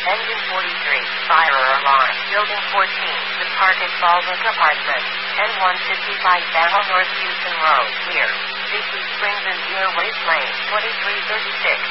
Engine 43, fire alarm. Building 14, the Target Baldwin Apartment. N155 Battle North Houston Road, near. J.P. Springs and Deer Waste Lane, 2336.